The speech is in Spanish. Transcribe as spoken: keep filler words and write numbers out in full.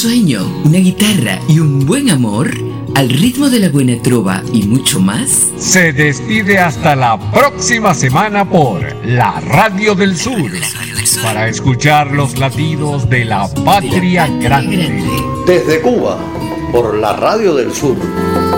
sueño, una guitarra y un buen amor, al ritmo de la buena trova y mucho más, se despide hasta la próxima semana por la Radio del Sur, para escuchar los latidos de la patria grande. Desde Cuba, por la Radio del Sur.